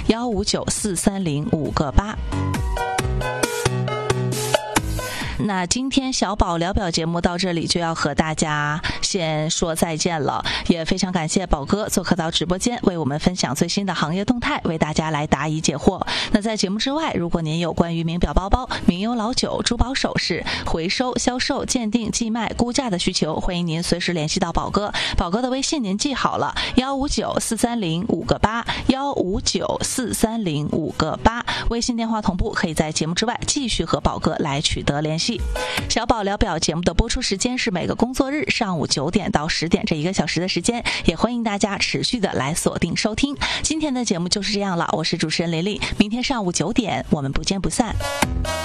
1594305个8。那今天小宝聊表节目到这里就要和大家先说再见了，也非常感谢宝哥做客到直播间，为我们分享最新的行业动态，为大家来答疑解惑。那在节目之外，如果您有关于名表包包、名优老酒、珠宝首饰回收、销售、鉴定、寄卖、估价的需求，欢迎您随时联系到宝哥。宝哥的微信您记好了，1594305个8，1594305个8。微信电话同步，可以在节目之外继续和宝哥来取得联系。小宝聊表节目的播出时间是每个工作日上午9点到10点这1个小时的时间，也欢迎大家持续的来锁定收听。今天的节目就是这样了，我是主持人琳琳，明天上午9点我们不见不散。